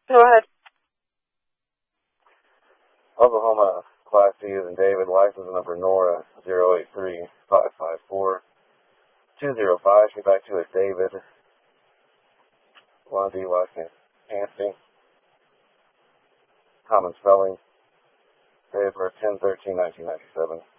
Go ahead. Oklahoma, Class C is in David, license number Nora 083-554-205. Get back to it, David. 1D license, Anthony. Common spelling. Date of birth 10/13/1997.